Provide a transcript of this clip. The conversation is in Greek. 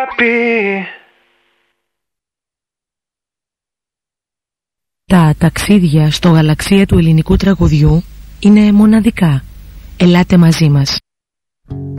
Τα ταξίδια στο γαλαξία του ελληνικού τραγουδιού είναι μοναδικά. Ελάτε μαζί μας.